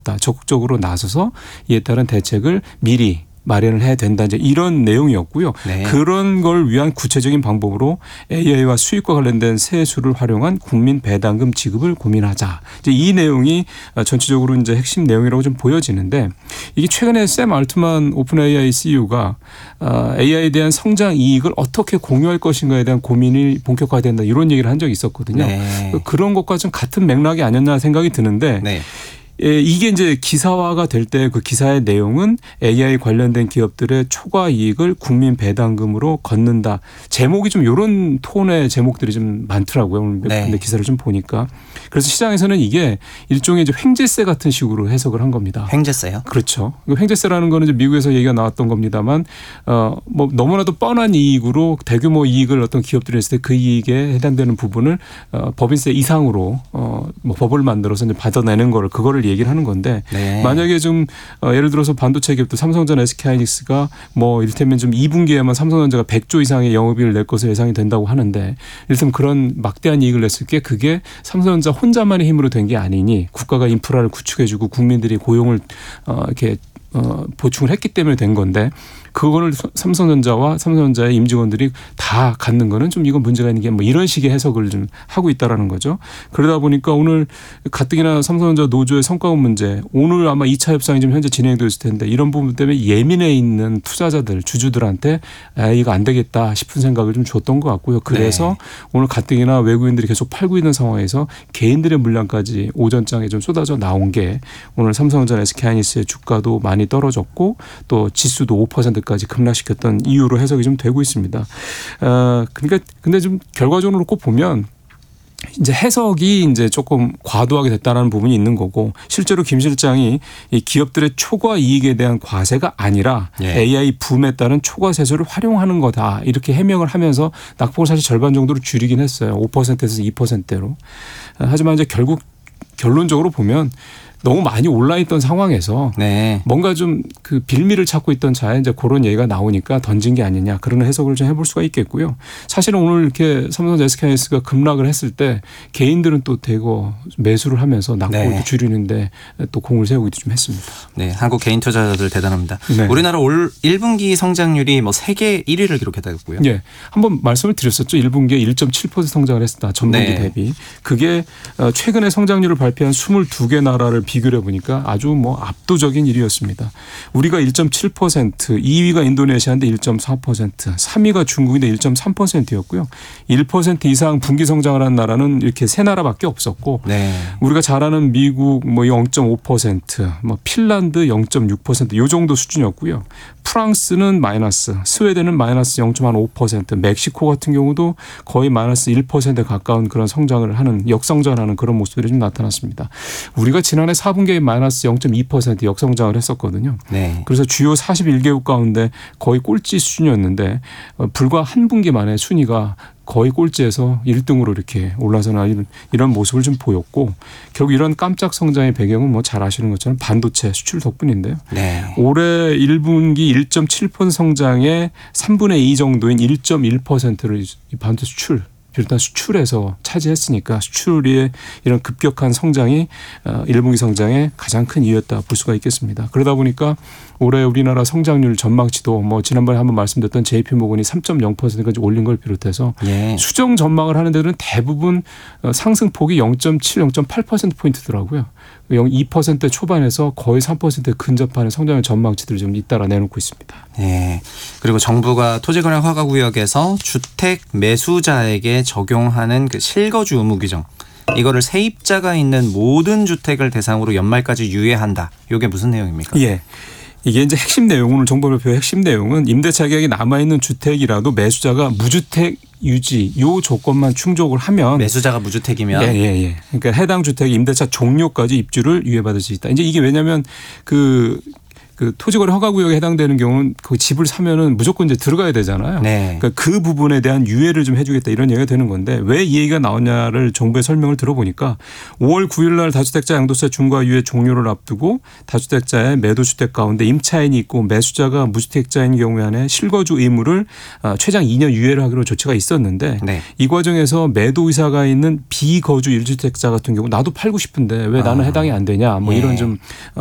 적극적으로 나서서 이에 따른 대책을 미리 마련을 해야 된다. 이제 이런 내용이었고요. 네. 그런 걸 위한 구체적인 방법으로 AI와 수익과 관련된 세수를 활용한 국민 배당금 지급을 고민하자. 이제 이 내용이 전체적으로 이제 핵심 내용이라고 좀 보여지는데 이게 최근에 샘 알트만 오픈 AI CEO가 AI에 대한 성장 이익을 어떻게 공유할 것인가에 대한 고민이 본격화된다. 이런 얘기를 한 적이 있었거든요. 네. 그런 것과 좀 같은 맥락이 아니었나 생각이 드는데 네. 이게 이제 기사화가 될 때 그 기사의 내용은 AI 관련된 기업들의 초과 이익을 국민 배당금으로 걷는다. 제목이 좀 이런 톤의 제목들이 좀 많더라고요. 오늘 네. 기사를 좀 보니까. 그래서 시장에서는 이게 일종의 이제 횡재세 같은 식으로 해석을 한 겁니다. 횡재세요? 그렇죠. 횡재세라는 거는 이제 미국에서 얘기가 나왔던 겁니다만 뭐 너무나도 뻔한 이익으로 대규모 이익을 어떤 기업들이 했을 때 그 이익에 해당되는 부분을 법인세 이상으로 뭐 법을 만들어서 이제 받아내는 그거를 얘기를 하는 건데 네. 만약에 좀 예를 들어서 반도체 기업들 삼성전자, SK하이닉스가 뭐 이를테면 좀 2분기에만 삼성전자가 100조 이상의 영업이익을 낼 것으로 예상이 된다고 하는데 이를테면 그런 막대한 이익을 냈을 게 그게 삼성전자 혼자만의 힘으로 된 게 아니니 국가가 인프라를 구축해주고 국민들이 고용을 이렇게 보충을 했기 때문에 된 건데 그거를 삼성전자와 삼성전자의 임직원들이 다 갖는 거는 좀 이건 문제가 있는 게 뭐 이런 식의 해석을 좀 하고 있다라는 거죠. 그러다 보니까 오늘 가뜩이나 삼성전자 노조의 성과급 문제 오늘 아마 2차 협상이 좀 현재 진행되고 있을 텐데 이런 부분 때문에 예민해 있는 투자자들 주주들한테 이거 안 되겠다 싶은 생각을 좀 줬던 것 같고요. 그래서 네. 오늘 가뜩이나 외국인들이 계속 팔고 있는 상황에서 개인들의 물량까지 오전장에 좀 쏟아져 나온 게 오늘 삼성전자, SK하이닉스의 주가도 많이 떨어졌고 또 지수도 5%까지 급락시켰던 이유로 해석이 좀 되고 있습니다. 그러니까 근데 좀 결과적으로 놓고 보면 이제 해석이 이제 조금 과도하게 됐다는 부분이 있는 거고 실제로 김 실장이 이 기업들의 초과 이익에 대한 과세가 아니라 예. AI 붐에 따른 초과 세수를 활용하는 거다 이렇게 해명을 하면서 낙폭을 사실 절반 정도로 줄이긴 했어요. 5%에서 2%대로. 하지만 이제 결국 결론적으로 보면 너무 많이 올라있던 상황에서 네. 뭔가 좀 그 빌미를 찾고 있던 차에 이제 그런 얘기가 나오니까 던진 게 아니냐 그런 해석을 좀 해볼 수가 있겠고요. 사실은 오늘 이렇게 삼성전자, SK하이닉스가 급락을 했을 때 개인들은 또 대거 매수를 하면서 낙폭을 네. 또 줄이는데 또 공을 세우기도 좀 했습니다. 네, 한국 개인 투자자들 대단합니다. 네. 우리나라 올 1분기 성장률이 뭐 세계 1위를 기록했다고요? 예, 한번 말씀을 드렸었죠. 1분기에 1.7% 성장을 했다. 전분기 네. 대비. 그게 최근에 성장률을 발표한 22개 나라를 비교를 해보니까 아주 뭐 압도적인 일이었습니다. 우리가 1.7%, 2위가 인도네시아인데 1.4%, 3위가 중국인데 1.3%였고요. 1% 이상 분기 성장을 한 나라는 이렇게 세 나라밖에 없었고 네. 우리가 잘 아는 미국 뭐 0.5%, 뭐 핀란드 0.6% 이 정도 수준이었고요. 프랑스는 마이너스, 스웨덴은 마이너스 0.5%, 멕시코 같은 경우도 거의 마이너스 1%에 가까운 그런 성장을 하는 역성장하는 그런 모습들이 좀 나타났습니다. 우리가 지난해 4분기에 마이너스 0.2% 역성장을 했었거든요. 네. 그래서 주요 41개국 가운데 거의 꼴찌 수준이었는데 불과 한 분기 만에 순위가 거의 꼴찌에서 1등으로 이렇게 올라서는 이런 모습을 좀 보였고 결국 이런 깜짝 성장의 배경은 뭐 잘 아시는 것처럼 반도체 수출 덕분인데요. 네. 올해 1분기 1.7% 성장의 3분의 2 정도인 1.1%를 이 반도체 수출 일단 수출에서 차지했으니까 수출의 이런 급격한 성장이 1분기 성장의 가장 큰 이유였다 볼 수가 있겠습니다. 그러다 보니까 올해 우리나라 성장률 전망치도 뭐 지난번에 한번 말씀드렸던 JP모건이 3.0%까지 올린 걸 비롯해서 예. 수정 전망을 하는 데는 대부분 상승폭이 0.7, 0.8%포인트더라고요. 2% 초반에서 거의 3% 근접하는 성장률 전망치들을 좀 잇따라 내놓고 있습니다. 네. 그리고 정부가 토지거래 허가구역에서 주택 매수자에게 적용하는 그 실거주 의무 규정 이거를 세입자가 있는 모든 주택을 대상으로 연말까지 유예한다. 이게 무슨 내용입니까? 예. 이게 이제 핵심 내용은 오늘 정부발표의 핵심 내용은 임대차 계약이 남아있는 주택이라도 매수자가 무주택 유지 요 조건만 충족을 하면 매수자가 무주택이면 예. 그러니까 해당 주택 임대차 종료까지 입주를 유예받을 수 있다. 이제 이게 왜냐하면 그 그 토지거래 허가구역에 해당되는 경우는 그 집을 사면은 무조건 이제 들어가야 되잖아요. 네. 그러니까 그 부분에 대한 유예를 좀 해주겠다 이런 얘기가 되는 건데 왜 이 얘기가 나왔냐를 정부의 설명을 들어보니까 5월 9일 날 다주택자 양도세 중과 유예 종료를 앞두고 다주택자의 매도주택 가운데 임차인이 있고 매수자가 무주택자인 경우에 한해 실거주 의무를 최장 2년 유예를 하기로 조치가 있었는데 네. 이 과정에서 매도 의사가 있는 비거주 1주택자 같은 경우 나도 팔고 싶은데 왜 나는 해당이 안 되냐 뭐 예. 이런 좀